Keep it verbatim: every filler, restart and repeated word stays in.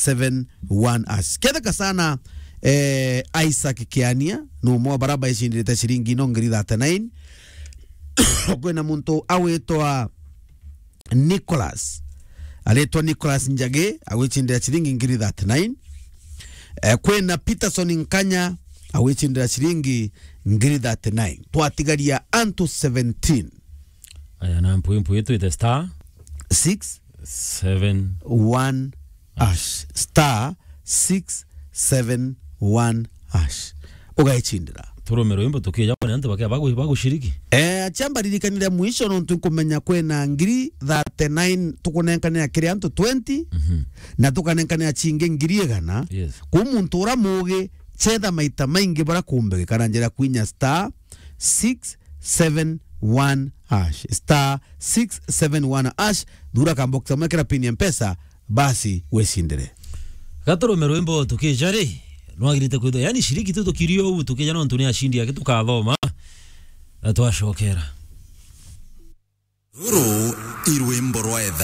seven one hash. Ketheka sana eh, Isaac Kiania no mwa baraba ishindite shiringi no ngiri thirty-nine. Kwena muntu awetwa Nicholas aletwa Nicholas Njage awechindira shiringi ngiri thirty-nine. Eh, kwena Peterson Nkanya awechindira shiringi ngiri thirty-nine. Twatigaria antu seventeen. Aya na mpu mpu yetu ite star six seven one hash star six seven one hash ugaichindira turomero imbo tukija kwa nante bakia bagu bagu shiriki eh chamba lilikanira mwisho no tukumenya kwena ngiri thirty-nine tukunenkana kiri antu twenty mm -hmm. na tukanenkana chinge ngiri egana yes. Kumuntu ura muge chetha maita maingi bara kumbe kana njira kwinya star six seven one hash star six seven one hash dura kamboksa mwekera pini ya mpesa basi weshindire gatoromero imbo tukija ri nwagirite kwitho yani shiriki tu tukirio ubu tukija no ntuni ashindi yake tukathoma atwashokera Ruru irwimbo rwa